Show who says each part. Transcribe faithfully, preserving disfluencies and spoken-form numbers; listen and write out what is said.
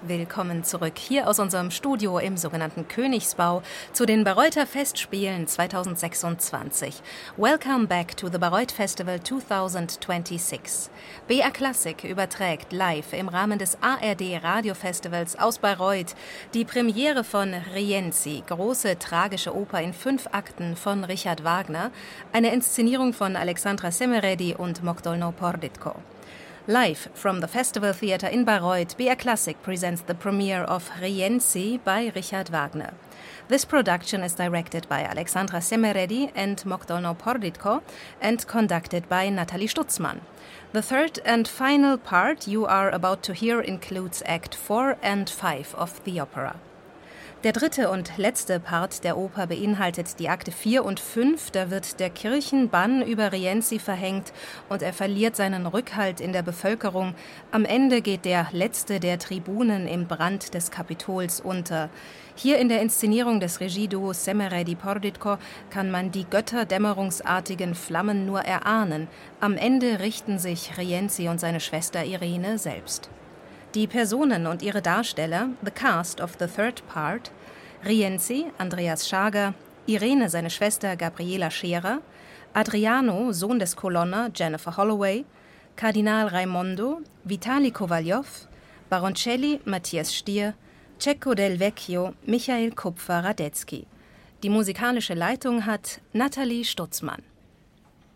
Speaker 1: Willkommen zurück hier aus unserem Studio im sogenannten Königsbau zu den Bayreuther Festspielen zwanzig sechsundzwanzig. Welcome back to the Bayreuth Festival zwanzig sechsundzwanzig. B R Classic überträgt live im Rahmen des A R D Radiofestivals aus Bayreuth die Premiere von Rienzi, große tragische Oper in fünf Akten von Richard Wagner, eine Inszenierung von Alexandra Semeredi und Mogdolno Porditko. Live from the Festival Theatre in Bayreuth, B R Classic presents the premiere of Rienzi by Richard Wagner. This production is directed by Alexandra Semeredi and Mogdolno Porditko and conducted by Nathalie Stutzmann. The third and final part you are about to hear includes Act four and five of the opera. Der dritte und letzte Part der Oper beinhaltet die Akte vier und fünf, da wird der Kirchenbann über Rienzi verhängt und er verliert seinen Rückhalt in der Bevölkerung. Am Ende geht der letzte der Tribunen im Brand des Kapitols unter. Hier in der Inszenierung des Regieduos Semeredi-Porditko kann man die götterdämmerungsartigen Flammen nur erahnen. Am Ende richten sich Rienzi und seine Schwester Irene selbst. Die Personen und ihre Darsteller, the cast of the third part: Rienzi, Andreas Schager, Irene, seine Schwester Gabriela Scherer, Adriano, Sohn des Colonna, Jennifer Holloway, Kardinal Raimondo, Vitali Kowaljow, Baroncelli, Matthias Stier, Cecco del Vecchio, Michael Kupfer-Radetzky. Die musikalische Leitung hat Nathalie Stutzmann.